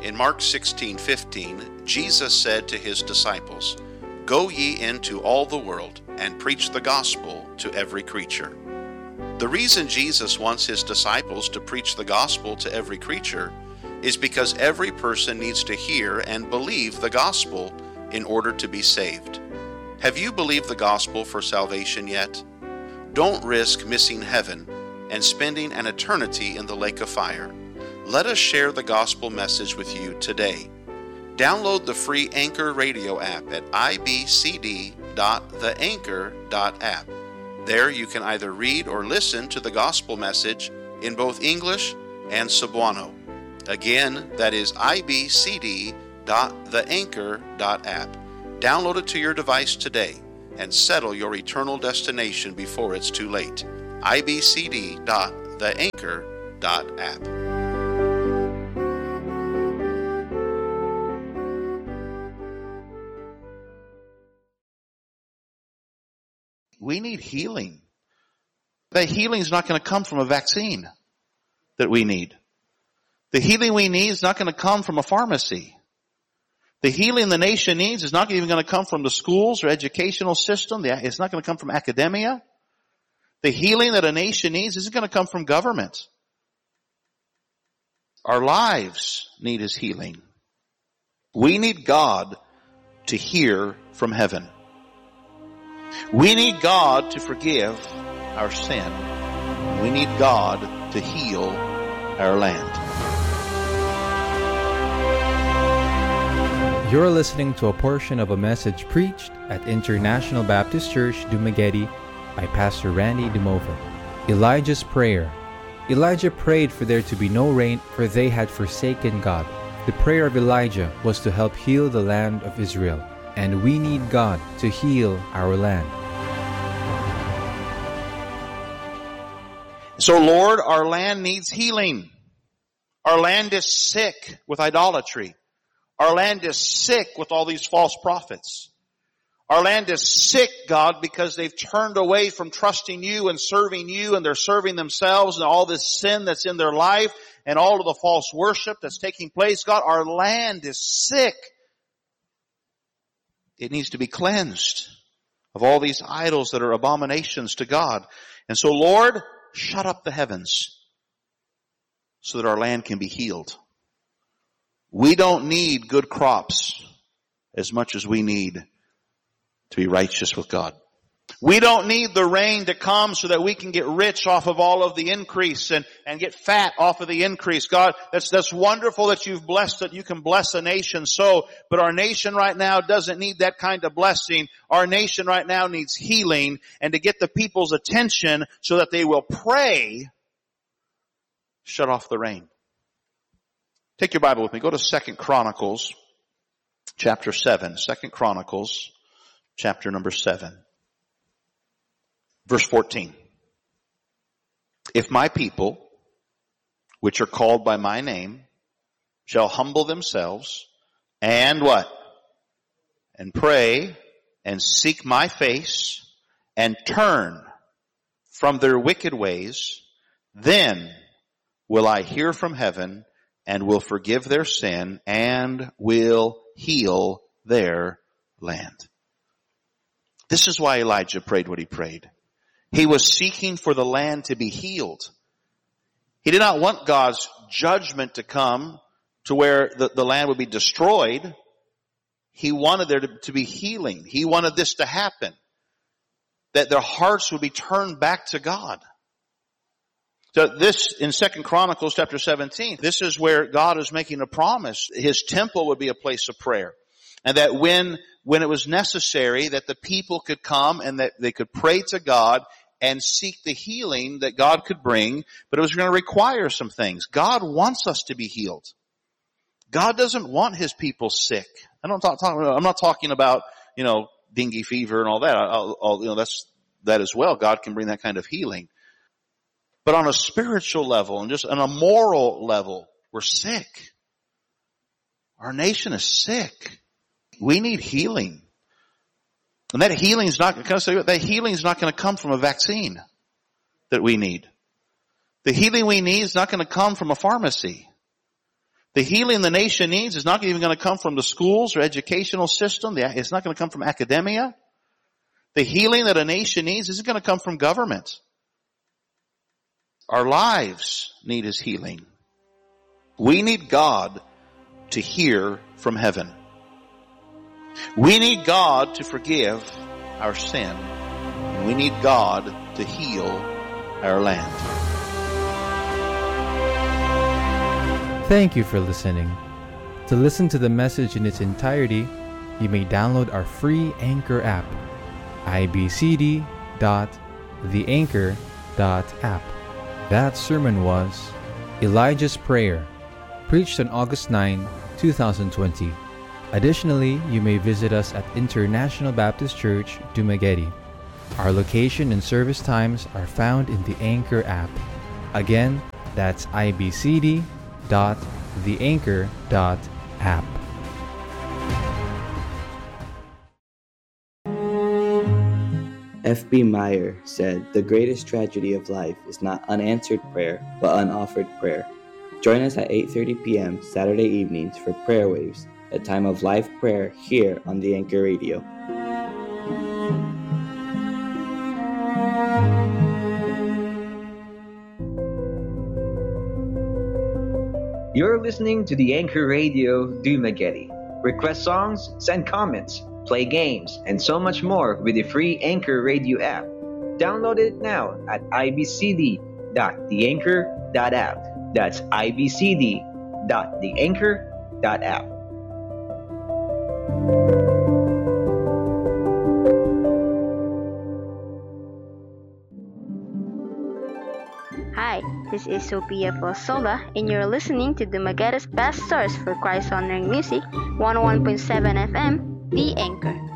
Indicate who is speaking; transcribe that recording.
Speaker 1: In Mark 16:15, Jesus said to his disciples, "Go ye into all the world and preach the gospel to every creature." The reason Jesus wants his disciples to preach the gospel to every creature is because every person needs to hear and believe the gospel in order to be saved. Have you believed the gospel for salvation yet? Don't risk missing heaven and spending an eternity in the lake of fire. Let us share the gospel message with you today. Download the free Anchor radio app at ibcd.theanchor.app. There you can either read or listen to the gospel message in both English and Cebuano. Again, that is ibcd.theanchor.app. Download it to your device today and settle your eternal destination before it's too late. ibcd.theanchor.app. We need healing. The healing is not going to come from a vaccine that we need. The healing we need is not going to come from a pharmacy. The healing the nation needs is not even going to come from the schools or educational system. It's not going to come from academia. The healing that a nation needs isn't going to come from government. Our lives need His healing. We need God to hear from heaven. We need God to forgive our sin. We need God to heal our land.
Speaker 2: You're listening to a portion of a message preached at International Baptist Church, Dumaguete by Pastor Randy DeMova. Elijah's Prayer. Elijah prayed for there to be no rain, for they had forsaken God. The prayer of Elijah was to help heal the land of Israel, and we need God to heal our land.
Speaker 1: So, Lord, our land needs healing. Our land is sick with idolatry. Our land is sick with all these false prophets. Our land is sick, God, because they've turned away from trusting You and serving You, and they're serving themselves and all this sin that's in their life and all of the false worship that's taking place. God, our land is sick. It needs to be cleansed of all these idols that are abominations to God. And so, Lord, shut up the heavens so that our land can be healed. We don't need good crops as much as we need to be righteous with God. We don't need the rain to come so that we can get rich off of all of the increase and get fat off of the increase. God, that's wonderful that You've blessed, that You can bless a nation so, but our nation right now doesn't need that kind of blessing. Our nation right now needs healing, and to get the people's attention so that they will pray, shut off the rain. Take your Bible with me. Go to 2 Chronicles chapter 7. 2 Chronicles chapter number 7. Verse 14. If my people, which are called by my name, shall humble themselves and what? And pray and seek my face and turn from their wicked ways, then will I hear from heaven and will forgive their sin and will heal their land. This is why Elijah prayed what he prayed. He was seeking for the land to be healed. He did not want God's judgment to come to where the land would be destroyed. He wanted there to be healing. He wanted this to happen, that their hearts would be turned back to God. So this, in 2 Chronicles chapter 17, this is where God is making a promise. His temple would be a place of prayer. And that when it was necessary, that the people could come and that they could pray to God and seek the healing that God could bring, but it was going to require some things. God wants us to be healed. God doesn't want His people sick. I'm not talking about, dengue fever and all that. That's that as well. God can bring that kind of healing. But on a spiritual level and just on a moral level, we're sick. Our nation is sick. We need healing. And that healing is not going to come from a vaccine that we need. The healing we need is not going to come from a pharmacy. The healing the nation needs is not even going to come from the schools or educational system. It's not going to come from academia. The healing that a nation needs isn't going to come from government. Our lives need His healing. We need God to hear from heaven. We need God to forgive our sin. And we need God to heal our land.
Speaker 2: Thank you for listening. To listen to the message in its entirety, you may download our free Anchor app, ibcd.theanchor.app. That sermon was Elijah's Prayer, preached on August 9, 2020. Additionally, you may visit us at International Baptist Church, Dumaguete. Our location and service times are found in the Anchor app. Again, that's ibcd.theanchor.app.
Speaker 3: F.B. Meyer said, "The greatest tragedy of life is not unanswered prayer, but unoffered prayer." Join us at 8:30 p.m. Saturday evenings for Prayer Waves, a time of live prayer here on the Anchor Radio.
Speaker 4: You're listening to the Anchor Radio Dumaguete. Request songs, send comments, play games, and so much more with the free Anchor Radio app. Download it now at ibcd.theanchor.app. That's ibcd.theanchor.app.
Speaker 5: Hi, this is Sophia Posola, and you're listening to Dumaguete's best source for Christ-honoring music, 101.7 FM, The Anchor.